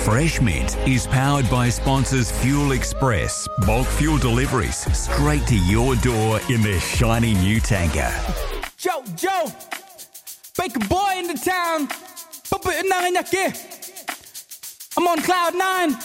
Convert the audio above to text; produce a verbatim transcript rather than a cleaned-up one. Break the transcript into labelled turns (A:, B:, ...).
A: Fresh Mint is powered by sponsors Fuel Express, bulk fuel deliveries straight to your door in their shiny new tanker.
B: Joe, Joe, bake a boy in the town. Papa, I'm on cloud nine.